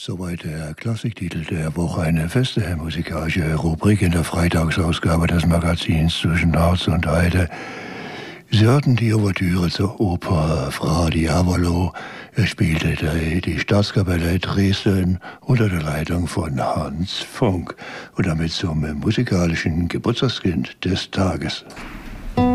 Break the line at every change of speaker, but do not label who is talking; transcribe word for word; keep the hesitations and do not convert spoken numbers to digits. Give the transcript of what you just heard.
Soweit der Klassiktitel der Woche, eine feste musikalische Rubrik in der Freitagsausgabe des Magazins Zwischen Harz und Heide. Sie hörten die Ouvertüre zur Oper Fra Diavolo. Es spielte die, die Staatskapelle Dresden unter der Leitung von Hans Funk und damit zum musikalischen Geburtstagskind des Tages.